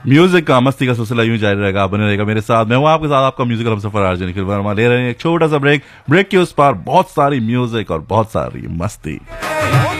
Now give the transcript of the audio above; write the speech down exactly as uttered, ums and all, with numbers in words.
Music का मस्ती का सिलसिला यूं जारी रहेगा, आप बने रहेगा मेरे साथ। मैं हूं आपके साथ आपका म्यूजिकल हमसफर आरजे निखिल वर्मा। ले रहे हैं एक छोटा सा ब्रेक। ब्रेक के उस पार बहुत सारी म्यूजिक और बहुत सारी मस्ती।